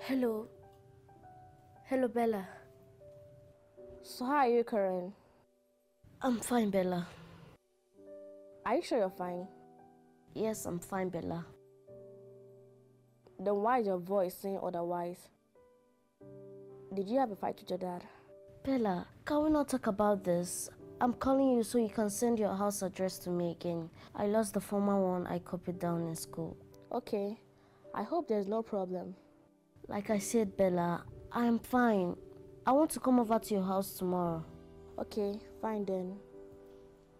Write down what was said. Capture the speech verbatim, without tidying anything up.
Hello. Hello, Bella. So how are you, Karen? I'm fine, Bella. Are you sure you're fine? Yes, I'm fine, Bella. Then why is your voice saying otherwise? Did you have a fight with your dad? Bella, can we not talk about this? I'm calling you so you can send your house address to me again. I lost the former one I copied down in school. Okay. I hope there's no problem. Like I said, Bella, I'm fine. I want to come over to your house tomorrow. Okay, fine then.